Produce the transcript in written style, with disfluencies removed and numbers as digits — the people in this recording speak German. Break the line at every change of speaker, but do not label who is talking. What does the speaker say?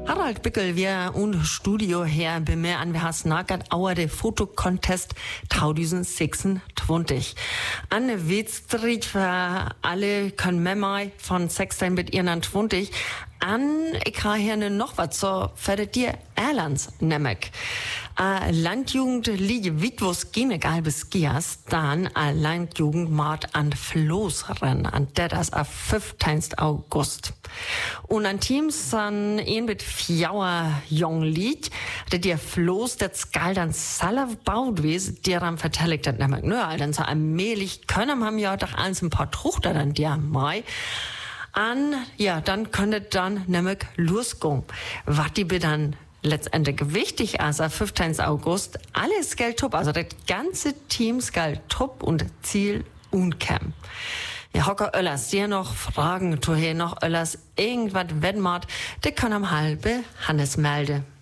Harald Bickel, wir und Studio her bei mir an, wir haben snackert auer der Fotocontest 2026. An Wetstreet für alle können Memai von 16 bis 21. Ich habe hier noch was so für dir Erlands nämlich. Landjugend liege Witwos gene galbes Gias, dann Landjugend mord an Floßrennen, an der das am 15. August. Und an Teams an ein mit 4 jung Lied, der dir Floß, der skal dann Salah baut wes, dir dann vertelligt hat nämlich, nö, dann so allmählich können haben ja doch eins ein paar Truchter dann dir mai. Dann könnte dann nämlich losgehen. Was die dann letztendlich wichtig ist, am 15. August, alles Geld top, also das ganze Team Geld top und Ziel und Camp. Ja, Hocker Öllers, dir noch Fragen, tu hier noch Öllers, irgendwas Wettmacht, der kann am halbe Hannes melden.